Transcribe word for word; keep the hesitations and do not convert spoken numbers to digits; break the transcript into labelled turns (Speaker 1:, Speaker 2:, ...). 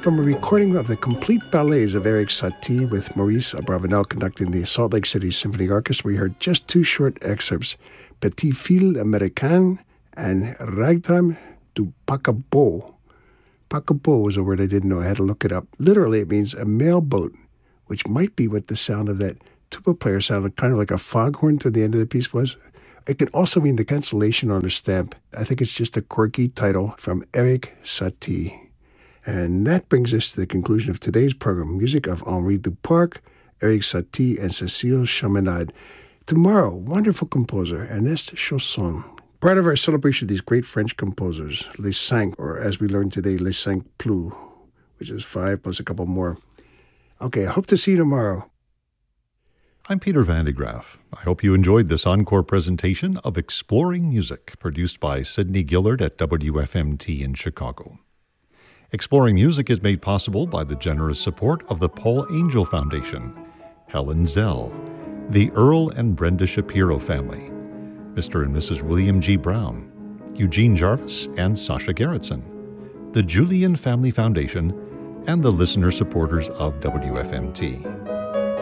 Speaker 1: From a recording of the complete ballets of Erik Satie with Maurice Abravanel conducting the Salt Lake City Symphony Orchestra, we heard just two short excerpts, Petit Fil Américain and Ragtime du Paquebot. Paquebot was a word I didn't know. I had to look it up. Literally, it means a mailboat, which might be what the sound of that tuba player sounded kind of like a foghorn to the end of the piece was. It can also mean the cancellation on a stamp. I think it's just a quirky title from Erik Satie. And that brings us to the conclusion of today's program. Music of Henri Duparc, Erik Satie, and Cécile Chaminade. Tomorrow, wonderful composer, Ernest Chausson. Part of our celebration of these great French composers, Les Cinq, or as we learned today, Les Cinq Plus, which is five plus a couple more. Okay, I hope to see you tomorrow.
Speaker 2: I'm Peter Van de Graaf. I hope you enjoyed this encore presentation of Exploring Music, produced by Sidney Gillard at W F M T in Chicago. Exploring Music is made possible by the generous support of the Paul Angel Foundation, Helen Zell, the Earl and Brenda Shapiro family, Mister and Missus William G. Brown, Eugene Jarvis and Sasha Gerritsen, the Julian Family Foundation, and the listener supporters of W F M T.